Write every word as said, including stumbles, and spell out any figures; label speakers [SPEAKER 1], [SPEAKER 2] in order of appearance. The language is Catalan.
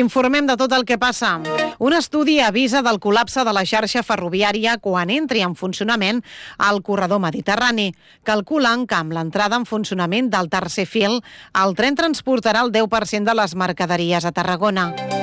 [SPEAKER 1] T'informem de tot el que passa. Un estudi avisa del col·lapse de la xarxa ferroviària quan entri en funcionament el corredor mediterrani. Calculen que amb l'entrada en funcionament del tercer fil, el tren transportarà el deu per cent de les mercaderies a Tarragona.